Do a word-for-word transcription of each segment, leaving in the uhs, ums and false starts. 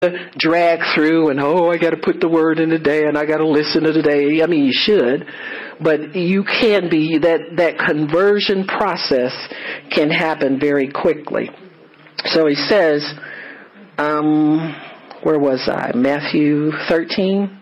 drag through and, oh, I got to put the word in today and I got to listen to today. I mean, you should, but you can be, that, that conversion process can happen very quickly. So he says, um, where was I? Matthew thirteen?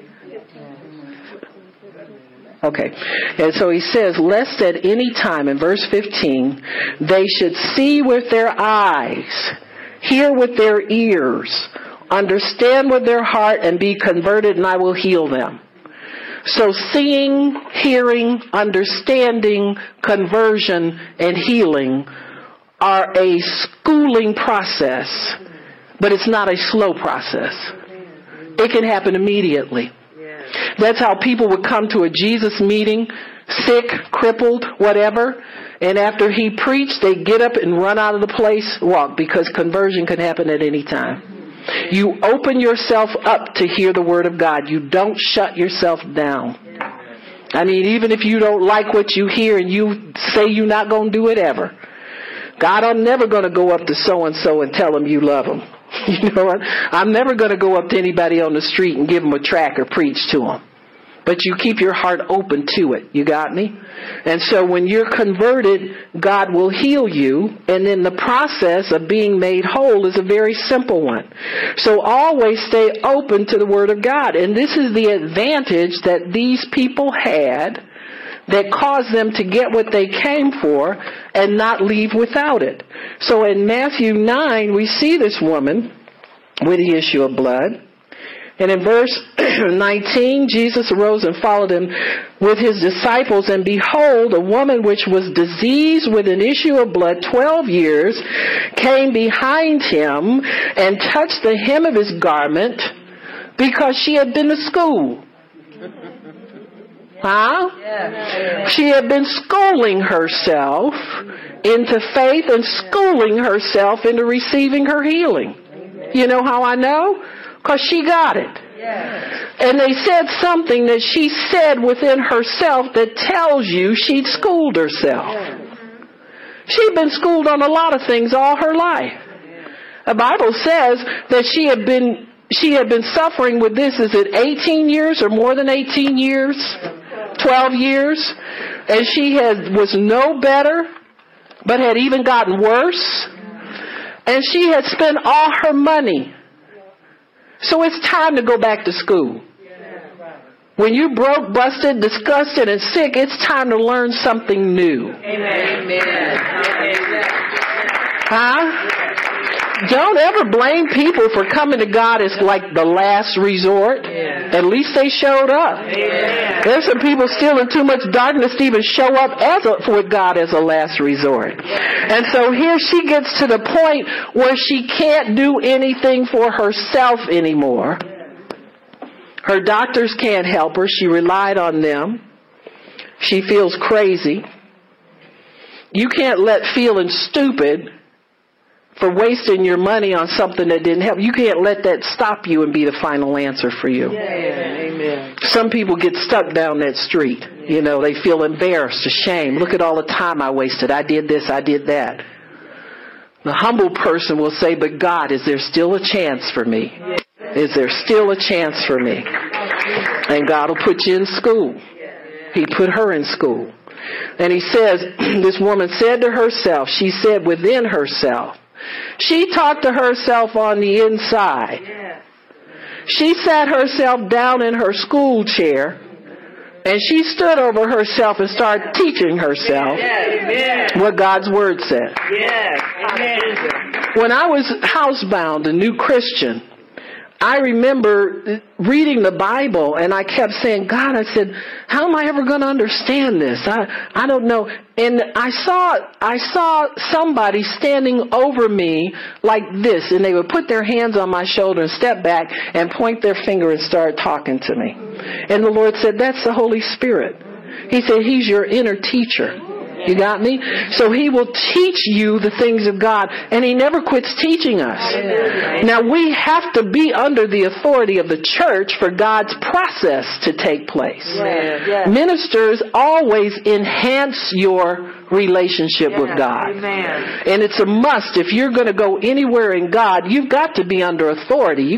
Okay. And so he says, lest at any time, in verse fifteen, they should see with their eyes, hear with their ears, understand with their heart, and be converted, and I will heal them. So seeing, hearing, understanding, conversion, and healing are a schooling process, but it's not a slow process. It can happen immediately. That's how people would come to a Jesus meeting, sick, crippled, whatever, and after he preached, they get up and run out of the place, walk, because conversion can happen at any time. You open yourself up to hear the word of God. You don't shut yourself down. I mean, even if you don't like what you hear and you say you're not going to do it ever, God, I'm never going to go up to so-and-so and tell them you love them. You know what? I'm never going to go up to anybody on the street and give them a tract or preach to them. But you keep your heart open to it. You got me? And so when you're converted, God will heal you. And then the process of being made whole is a very simple one. So always stay open to the Word of God. And this is the advantage that these people had that caused them to get what they came for and not leave without it. So in Matthew nine, we see this woman with the issue of blood. And in verse nineteen, Jesus arose and followed him with his disciples. And behold, a woman which was diseased with an issue of blood twelve years came behind him and touched the hem of his garment because she had been to school. Huh? Yeah. She had been schooling herself into faith and schooling herself into receiving her healing. You know how I know? Because she got it. Yeah. And they said something that she said within herself that tells you she'd schooled herself. Yeah. She'd been schooled on a lot of things all her life. The Bible says that she had been she had been suffering with this, is it eighteen years or more than eighteen years? twelve years. And she had was no better, but had even gotten worse. And she had spent all her money. So it's time to go back to school. When you're broke, busted, disgusted, and sick, it's time to learn something new. Amen. Huh? Don't ever blame people for coming to God as like the last resort. Yeah. At least they showed up. Yeah. There's some people still in too much darkness to even show up as a, for God as a last resort. Yeah. And so here she gets to the point where she can't do anything for herself anymore. Her doctors can't help her. She relied on them. She feels crazy. You can't let feeling stupid for wasting your money on something that didn't help. You can't let that stop you and be the final answer for you. Yeah, amen. Some people get stuck down that street. Yeah. You know, they feel embarrassed, ashamed. Look at all the time I wasted. I did this, I did that. The humble person will say, but God, is there still a chance for me? Is there still a chance for me? And God will put you in school. He put her in school. And he says, this woman said to herself, she said within herself, she talked to herself on the inside. Yeah. She sat herself down in her school chair and she stood over herself and started teaching herself yeah. what God's Word said. Yeah. When I was housebound, a new Christian, I remember reading the Bible and I kept saying, God, I said, how am I ever going to understand this? I, I don't know. And I saw, I saw somebody standing over me like this, and they would put their hands on my shoulder and step back and point their finger and start talking to me. And the Lord said, that's the Holy Spirit. He said, He's your inner teacher. You got me? So he will teach you the things of God, and he never quits teaching us. Now we have to be under the authority of the church for God's process to take place. Ministers always enhance your relationship with God. And it's a must. If you're going to go anywhere in God, you've got to be under authority.